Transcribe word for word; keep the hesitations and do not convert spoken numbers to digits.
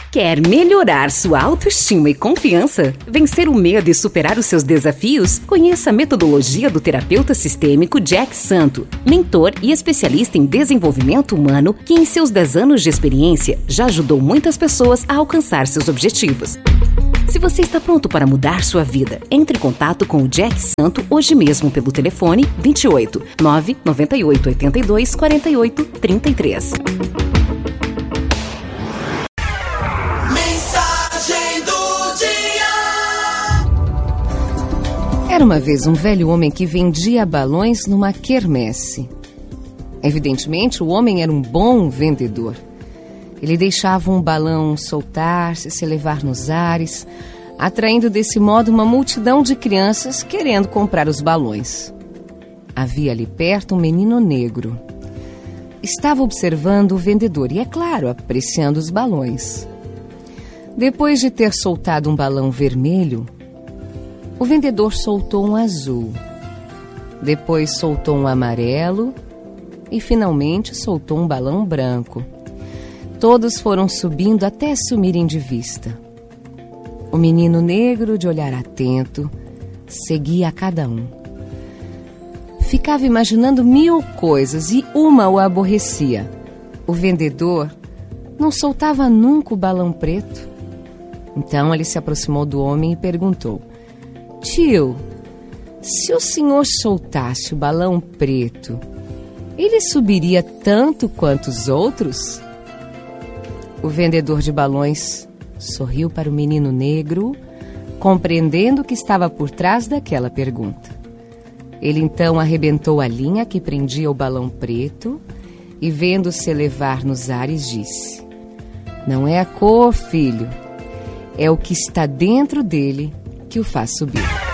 Quer melhorar sua autoestima e confiança? Vencer o medo e superar os seus desafios? Conheça a metodologia do terapeuta sistêmico Jack Santo, mentor e especialista em desenvolvimento humano que em seus dez anos de experiência já ajudou muitas pessoas a alcançar seus objetivos. Se você está pronto para mudar sua vida, entre em contato com o Jack Santo hoje mesmo pelo telefone vinte e oito, nove noventa e oito, oitenta e dois, quarenta e oito, trinta e três. Era uma vez um velho homem que vendia balões numa quermesse. Evidentemente, o homem era um bom vendedor. Ele deixava um balão soltar-se, se elevar nos ares, atraindo desse modo uma multidão de crianças querendo comprar os balões. Havia ali perto um menino negro. Estava observando o vendedor e, é claro, apreciando os balões. Depois de ter soltado um balão vermelho, o vendedor soltou um azul. Depois soltou um amarelo e, finalmente, soltou um balão branco. Todos foram subindo até sumirem de vista. O menino negro, de olhar atento, seguia a cada um. Ficava imaginando mil coisas e uma o aborrecia. O vendedor não soltava nunca o balão preto. Então ele se aproximou do homem e perguntou: Tio, se o senhor soltasse o balão preto, ele subiria tanto quanto os outros? O vendedor de balões sorriu para o menino negro, compreendendo o que estava por trás daquela pergunta. Ele então arrebentou a linha que prendia o balão preto e, vendo-se elevar nos ares, disse: Não é a cor, filho, é o que está dentro dele que o faz subir.